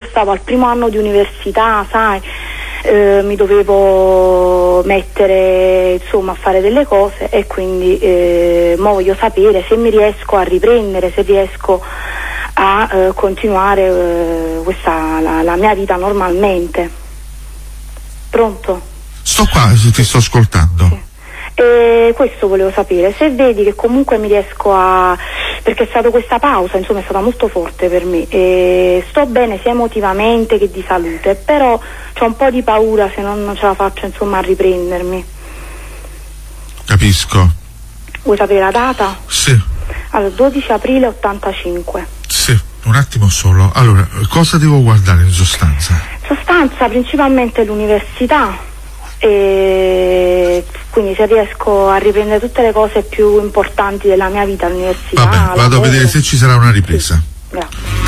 stavo al primo anno di università, sai, mi dovevo mettere insomma a fare delle cose, e quindi mo voglio sapere se mi riesco a riprendere, se riesco a continuare la mia vita normalmente. Pronto? Sto qua, ti sto ascoltando. Sì. E questo volevo sapere, se vedi che comunque mi riesco perché è stata questa pausa, insomma, è stata molto forte per me, e sto bene sia emotivamente che di salute, però c'ho un po' di paura se non ce la faccio, insomma, a riprendermi. Capisco. Vuoi sapere la data? Sì. Allora, 12 aprile 85. Sì, un attimo solo. Allora, cosa devo guardare in sostanza? Sostanza, principalmente l'università, e quindi se riesco a riprendere tutte le cose più importanti della mia vita all'università. Vabbè, vado a vedere se ci sarà una ripresa. Sì. Grazie.